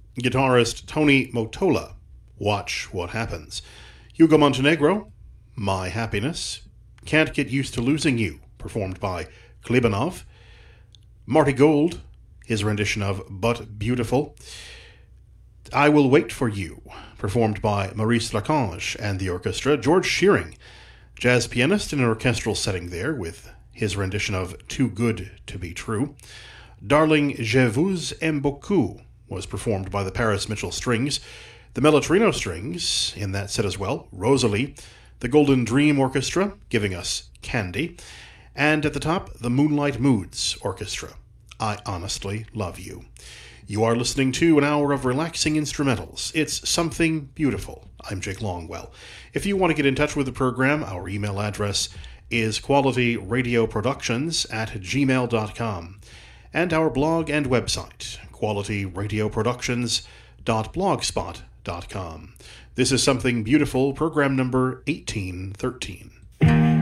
Guitarist Tony Motola, Watch What Happens. Hugo Montenegro, My Happiness. Can't Get Used to Losing You, performed by Klibanov. Marty Gold, his rendition of But Beautiful. I Will Wait for You, performed by Maurice Lacange and the orchestra. George Shearing, jazz pianist in an orchestral setting there, with his rendition of Too Good to Be True. Darling, Je vous aime beaucoup was performed by the Paris Mitchell Strings. The Melotrino Strings in that set as well. Rosalie, the Golden Dream Orchestra, giving us Candy. And at the top, the Moonlight Moods Orchestra, I Honestly Love You. You are listening to an hour of relaxing instrumentals. It's Something Beautiful. I'm Jake Longwell. If you want to get in touch with the program, our email address is qualityradioproductions@gmail.com. And our blog and website, qualityradioproductions.blogspot.com. This is Something Beautiful, program number 1813.